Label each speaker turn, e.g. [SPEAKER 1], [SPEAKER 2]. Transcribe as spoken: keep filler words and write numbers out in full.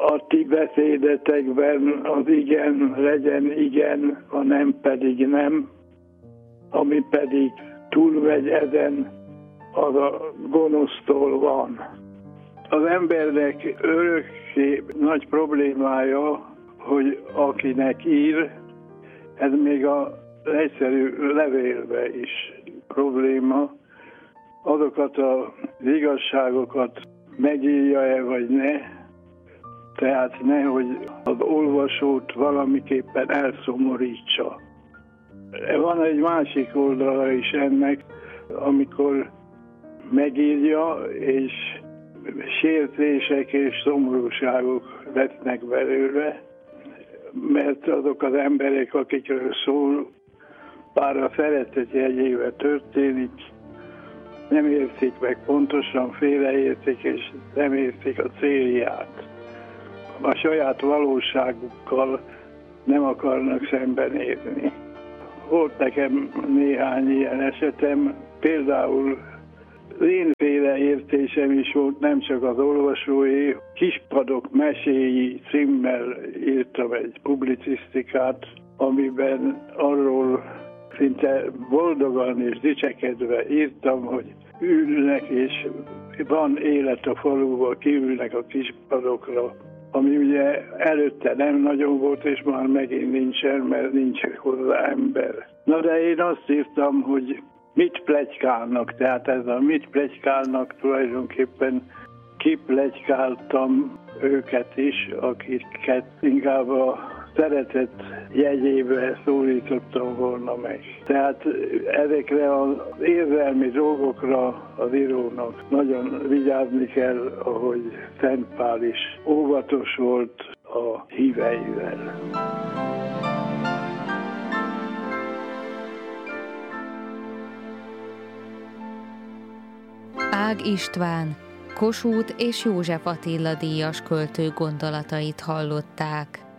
[SPEAKER 1] a ti beszédetekben az igen legyen igen, a nem pedig nem, ami pedig túlmegy ezen, az a gonosztól van. Az embernek örökké nagy problémája, hogy akinek ír, ez még a egyszerű levélbe is probléma, azokat az igazságokat megírja-e vagy ne, tehát nehogy az olvasót valamiképpen elszomorítsa. Van egy másik oldala is ennek, amikor megírja, és sértések és szomorúságok lesznek belőle, mert azok az emberek, akikről szól, bár a szeretet jegyével történik, nem értik meg pontosan, félreértik, és nem értik a célját. A saját valóságukkal nem akarnak szembenézni. Volt nekem néhány ilyen esetem, például én félreértésem is volt, nem csak az olvasói. Kispadok meséi címmel írtam egy publicisztikát, amiben arról szinte boldogan és dicsekedve írtam, hogy ülnek és van élet a faluban, kiülnek a kispadokra, ami ugye előtte nem nagyon volt, és már megint nincsen, mert nincs hozzá ember. Na de én azt írtam, hogy mit pletykálnak, tehát ez a mit pletykálnak tulajdonképpen kipletykáltam őket is, akiket inkább a szeretet jegyébe szólítottam volna meg. Tehát ezekre az érzelmi dolgokra az írónak nagyon vigyázni kell, ahogy Szent Pál is óvatos volt a híveivel.
[SPEAKER 2] Ág István, Kossuth és József Attila díjas költő gondolatait hallották.